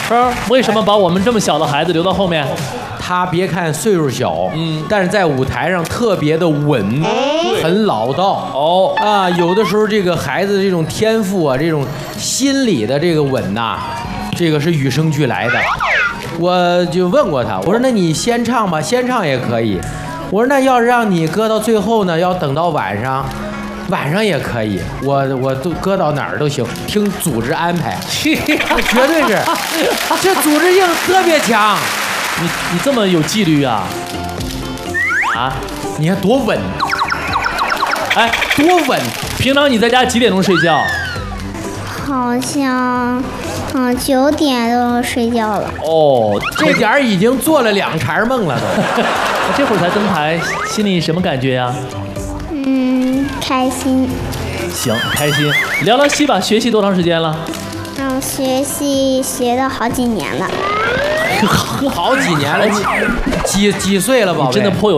为什么把我们这么小的孩子留到后面？ 他别看岁数小，但是在舞台上特别的稳，很老道。 哦啊，有的时候这个孩子这种天赋啊，这种心理的这个稳呐，这个是与生俱来的。我就问过他，我说那你先唱吧，先唱也可以。我说那要是让你搁到最后呢，要等到晚上也可以，我都搁到哪儿都行，听组织安排。绝对是，这组织性特别强。 你这么有纪律啊？啊， 你看多稳， 哎， 多稳！ 平常你在家几点钟睡觉？ 好像9点钟睡觉了。 哦， 这点儿已经做了2茬梦了都。 这会儿才登台，心里什么感觉呀？ 开心。 行，开心。聊聊戏吧，学习多长时间了？ 学习学了好几年了。 好几年了，几岁了，宝贝？ 你真的颇有